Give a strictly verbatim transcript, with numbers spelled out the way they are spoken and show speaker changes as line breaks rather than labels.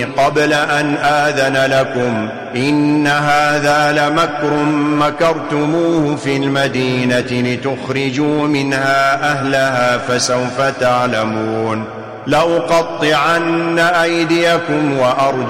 قبل أن آذن لكم إن هذا لمكر مكرتموه في المدينة لتخرجوا منها أهلها فسوف تعلمون لأقطعن أيديكم وأرجلكم